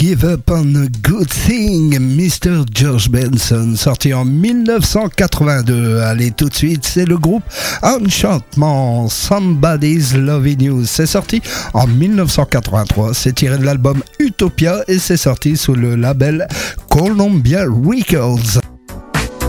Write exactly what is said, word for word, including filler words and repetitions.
Give Up on a Good Thing, mister George Benson, sorti en dix-neuf cent quatre-vingt-deux. Allez, tout de suite, c'est le groupe Enchantement, Somebody's Loving You. C'est sorti en dix-neuf cent quatre-vingt-trois, c'est tiré de l'album Utopia et c'est sorti sous le label Columbia Records.